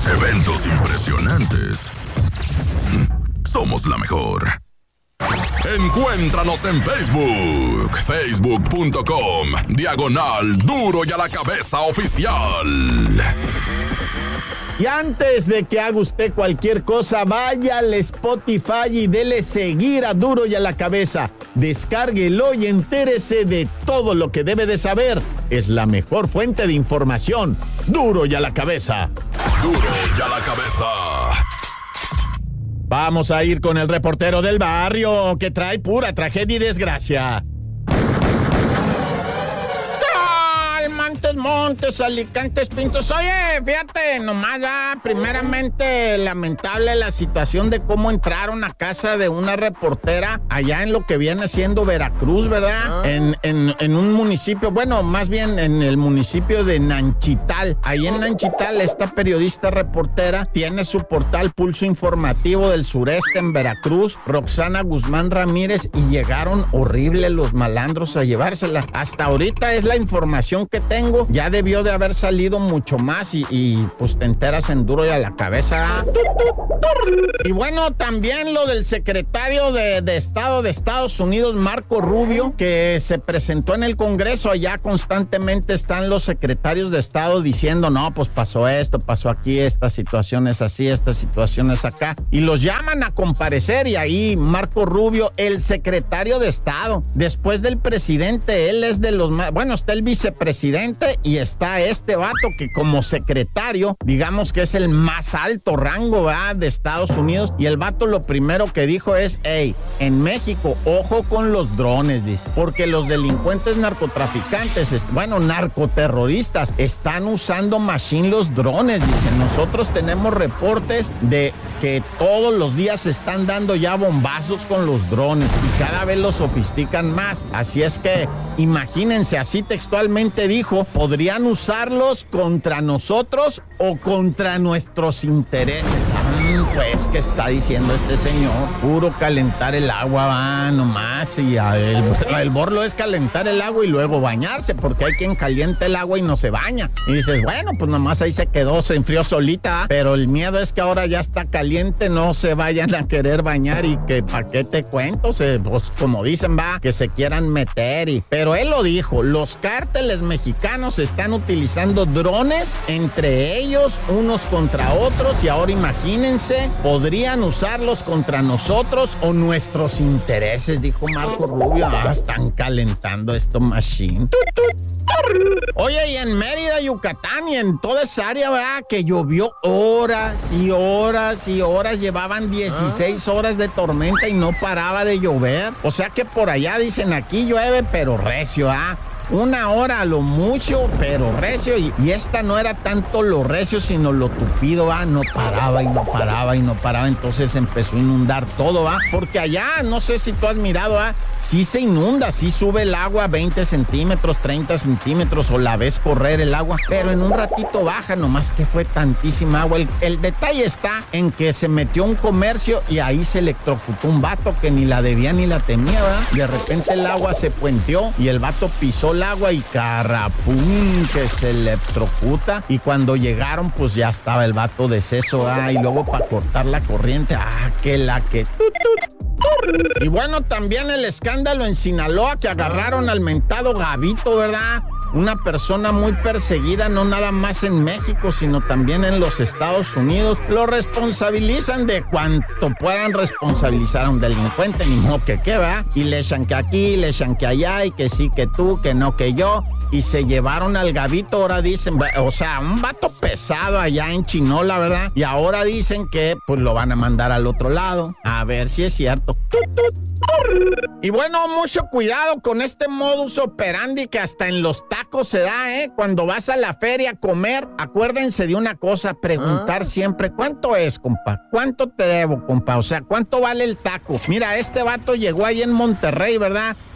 Eventos impresionantes. Somos la mejor. Encuéntranos en Facebook, facebook.com/Duro y a la Cabeza Oficial. Y antes de que haga usted cualquier cosa, vaya al Spotify y dele seguir a Duro y a la Cabeza. Descárguelo y entérese de todo lo que debe de saber. Es la mejor fuente de información. Duro y a la Cabeza. Duro y a la Cabeza. Vamos a ir con el reportero del barrio, que trae pura tragedia y desgracia. Montes, Alicantes, Pintos. Oye, fíjate, nomás primeramente lamentable la situación de cómo entraron a casa de una reportera allá en lo que viene siendo Veracruz, ¿verdad? En un municipio, bueno, más bien en el municipio de Nanchital. Ahí en Nanchital, esta periodista reportera tiene su portal Pulso Informativo del Sureste en Veracruz, Roxana Guzmán Ramírez, y llegaron horribles los malandros a llevársela. Hasta ahorita es la información que tengo. Ya debió de haber salido mucho más y pues te enteras en Duro y a la Cabeza. Y bueno, también lo del secretario de Estado de Estados Unidos, Marco Rubio, que se presentó en el Congreso. Allá constantemente están los secretarios de Estado diciendo, no, pues pasó esto, pasó aquí, esta situación es así, esta situación es acá. Y los llaman a comparecer y ahí Marco Rubio, el secretario de Estado, después del presidente, él es de los más, bueno, está el vicepresidente y está este vato que como secretario, digamos que es el más alto rango, ¿verdad?, de Estados Unidos. Y el vato lo primero que dijo es, hey, en México, ojo con los drones, dice, porque los delincuentes narcotraficantes, narcoterroristas, están usando los drones, dice. Nosotros tenemos reportes de que todos los días se están dando ya bombazos con los drones y cada vez los sofistican más. Así es que, imagínense, así textualmente dijo, podrían usarlos contra nosotros o contra nuestros intereses. Pues, ¿qué está diciendo este señor? Puro calentar el agua, va, nomás. Y el borlo es calentar el agua y luego bañarse, porque hay quien calienta el agua y no se baña. Y dices, bueno, pues nomás ahí se quedó, se enfrió solita, pero el miedo es que ahora ya está caliente, no se vayan a querer bañar y que, ¿para qué te cuento? Pues, como dicen, va, que se quieran meter. Pero él lo dijo, los cárteles mexicanos están utilizando drones entre ellos, unos contra otros, y ahora imagínense, podrían usarlos contra nosotros o nuestros intereses, dijo Marco Rubio. Están calentando esto machine. Oye, y en Mérida, Yucatán, y en toda esa área, ¿verdad?, que llovió horas y horas y horas, llevaban 16 horas de tormenta y no paraba de llover. O sea que por allá dicen, aquí llueve, pero recio, una hora a lo mucho, pero recio, y esta no era tanto lo recio, sino lo tupido, no paraba y no paraba y no paraba, entonces empezó a inundar todo, porque allá, no sé si tú has mirado, sí se inunda, sí sube el agua 20 centímetros, 30 centímetros, o la ves correr el agua, pero en un ratito baja, nomás que fue tantísima agua. El detalle está en que se metió un comercio y ahí se electrocutó un vato que ni la debía ni la temía, De repente el agua se puenteó y el vato pisó el agua y carapum, que se electrocuta. Y cuando llegaron, pues ya estaba el vato deceso, y luego para cortar la corriente, Y bueno, también el escándalo en Sinaloa, que agarraron al mentado Gabito, ¿verdad? Una persona muy perseguida, no nada más en México, sino también en los Estados Unidos. Lo responsabilizan de cuanto puedan responsabilizar a un delincuente, ni modo que qué, ¿verdad? Y le echan que aquí, le echan que allá, y que sí, que tú, que no, que yo. Y se llevaron al Gabito, ahora dicen, o sea, un vato pesado allá en Chinola, ¿verdad? Y ahora dicen que, pues, lo van a mandar al otro lado. A ver si es cierto. Y bueno, mucho cuidado con este modus operandi que hasta en los tacos se da, Cuando vas a la feria a comer, acuérdense de una cosa, preguntar siempre, ¿cuánto es, compa? ¿Cuánto te debo, compa? O sea, ¿cuánto vale el taco? Mira, este vato llegó ahí en Monterrey, ¿verdad?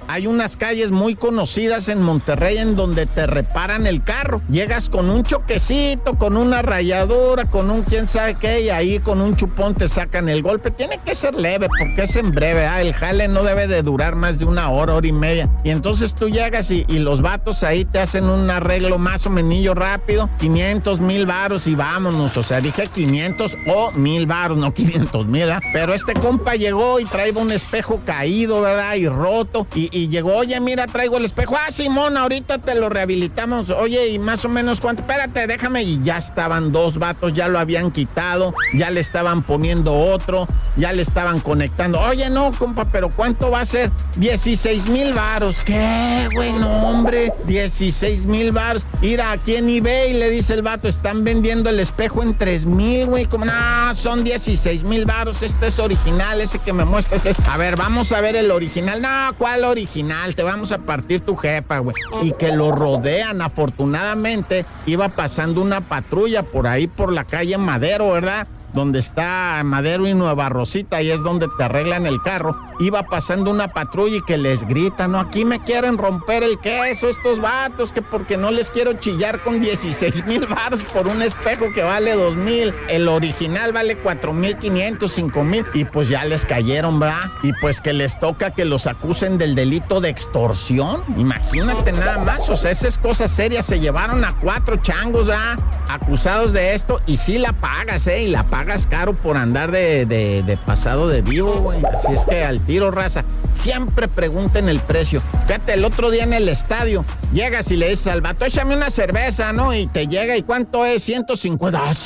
hay unas calles muy conocidas en Monterrey en donde te reparan el carro. Llegas con un choquecito, con una rayadura, con un quién sabe qué, y ahí con un chupón te sacan el golpe. Tiene que ser leve porque es en breve, el jale no debe de durar más de una hora, hora y media. Y entonces tú llegas y los vatos ahí te hacen un arreglo más o menos rápido, 500, 1,000 varos y vámonos. O sea, dije 500 o 1,000 varos, no 500,000, ¿verdad? Pero este compa llegó y traía un espejo caído, ¿verdad? Y roto. Y llegó, oye, mira, traigo el espejo. Ah, Simón, ahorita te lo rehabilitamos. Oye, ¿y más o menos cuánto? Espérate, déjame. Y ya estaban dos vatos, ya lo habían quitado, ya le estaban poniendo otro, ya le estaban conectando. Oye, no, compa, pero ¿cuánto va a ser? 16,000 varos. ¿Qué, güey? No, hombre, 16,000 varos. Mira, aquí en eBay le dice el vato, están vendiendo el espejo en 3,000, güey. Como, no, son 16,000 varos. Este es original, ese que me muestras. A ver, vamos a ver el original. No, ¿cuál original? Te vamos a partir tu jefa, güey. Y que lo rodean. Afortunadamente, iba pasando una patrulla por ahí, por la calle Madero, ¿verdad? Donde está Madero y Nueva Rosita, y es donde te arreglan el carro. Iba pasando una patrulla y que les grita, no, aquí me quieren romper el queso estos vatos, que porque no les quiero chillar con 16,000 varos por un espejo que vale 2,000. El original vale 4,500, 5,000. Y pues ya les cayeron, ¿verdad? Y pues que les toca que los acusen del delito de extorsión. Imagínate nada más, o sea, esas cosas serias. Se llevaron a 4 changos, ¿verdad? Acusados de esto, y sí la pagas, y la pagas caro por andar de pasado de vivo, güey. Así es que al tiro, raza, siempre pregunten el precio. Fíjate, el otro día en el estadio, llegas y le dices al vato, échame una cerveza, ¿no? Y te llega, ¿y cuánto es? 150. Ah,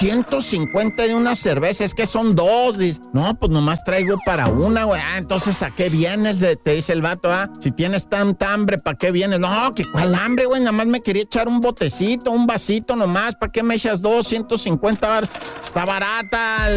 150 de una cerveza, es que son 2. Dices, no, pues nomás traigo para una, güey. Ah, entonces, ¿a qué vienes? Te dice el vato, si tienes tanta hambre, ¿para qué vienes? No, que cuál hambre, güey, nada más me quería echar un botecito, un vasito nomás, ¿para qué me echas 2? 150 baros. Está barata